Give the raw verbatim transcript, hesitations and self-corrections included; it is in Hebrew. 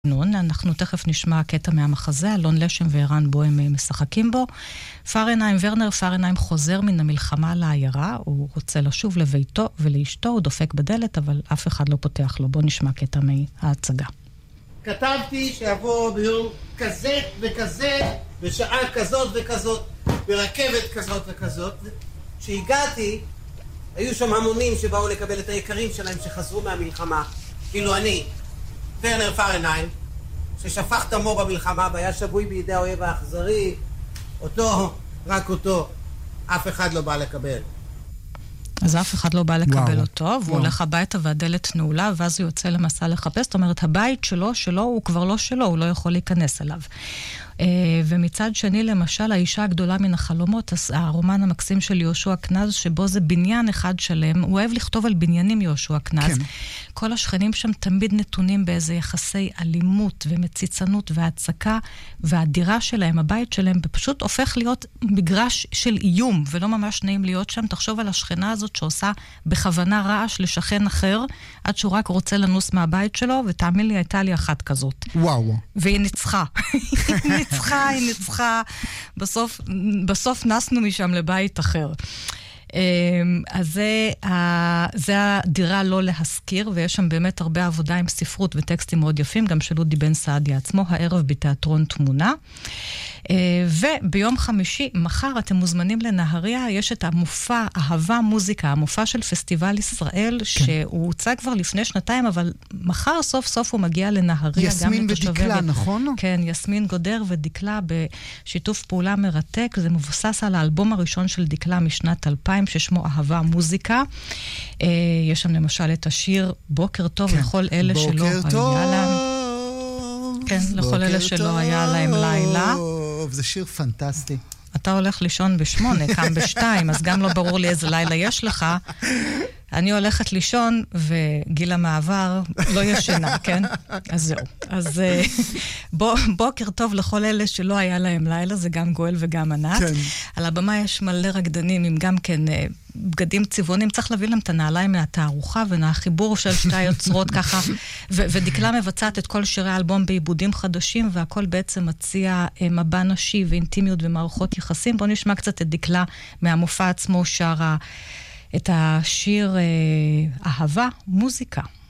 אנחנו תכף נשמע קטע מהמחזה, אלון לשם וערן בוהם משחקים בו. פרנהיים, ורנר פרנהיים חוזר מן המלחמה לעיירה, הוא רוצה לשוב לביתו ולאשתו, הוא דופק בדלת, אבל אף אחד לא פותח לו. בוא נשמע קטע מההצגה. כתבתי שיבוא ביום כזה וכזה, בשעה כזאת וכזאת, ברכבת כזאת וכזאת. כשהגעתי, היו שם המונים שבאו לקבל את היקרים שלהם שחזרו מהמלחמה, כאילו אני. ורנר פרנהיים, ששפך את עמו במלחמה, והיה שבוי בידי האויב האכזרי, אותו, רק אותו, אף אחד לא בא לקבל. אז אף אחד לא בא לקבל וואו. אותו, והוא וואו. הולך הביתה והדלת נעולה, ואז הוא יוצא למסע לחפש, זאת אומרת, הבית שלו, שלו, הוא כבר לא שלו, הוא לא יכול להיכנס אליו. ומצד שני, למשל, האישה הגדולה מן החלומות, הרומן המקסים של יהושע כנז, שבו זה בניין אחד שלם, הוא אוהב לכתוב על בניינים יהושע כנז. כן. כל השכנים שם תמיד נתונים באיזה יחסי אלימות ומציצנות והצקה, והדירה שלהם, הבית שלהם, פשוט הופך להיות מגרש של איום, ולא ממש נעים להיות שם. תחשוב על השכנה הזאת שעושה בכוונה רעש לשכן אחר, עד שהוא רק רוצה לנוס מהבית שלו, ותאמין לי, הייתה לי אחת כזאת. וואו. והיא ניצחה. היא ניצחה, היא ניצחה. בסוף, בסוף נסנו משם לבית אחר. אז זה, זה הדירה לא להזכיר, ויש שם באמת הרבה עבודה עם ספרות וטקסטים מאוד יפים, גם של אודי בן סעדיה עצמו, הערב בתיאטרון תמונה. וביום חמישי, מחר אתם מוזמנים לנהריה, יש את המופע אהבה מוזיקה, המופע של פסטיבל ישראל, כן. שהוא הוצא כבר לפני שנתיים, אבל מחר סוף סוף הוא מגיע לנהריה. יסמין ודקלה, ו... נכון? כן, יסמין גודר ודקלה בשיתוף פעולה מרתק, זה מבוסס על האלבום הראשון של דקלה משנת אלפיים, ששמו אהבה מוזיקה. יש שם למשל את השיר בוקר טוב, כן. לכל אלה שלא היה להם. כן, לכל אלה שלא היה להם לילה. זה שיר פנטסטי. אתה הולך לישון בשמונה, קם בשתיים, אז גם לא ברור לי איזה לילה יש לך. אני הולכת לישון, וגיל המעבר לא ישנה, כן? אז זהו. אז בוא, בוקר טוב לכל אלה שלא היה להם לילה, זה גם גואל וגם ענת. כן. על הבמה יש מלא רקדנים, עם גם כן בגדים צבעונים, צריך להביא להם את הנעליים מהתערוכה, והחיבור של שתי היוצרות ככה, ו- ודקלה מבצעת את כל שירי האלבום בעיבודים חדשים, והכל בעצם מציע מבע נשי ואינטימיות ומערכות יחסים. בואו נשמע קצת את דקלה מהמופע עצמו, שרה את השיר אהבה מוזיקה.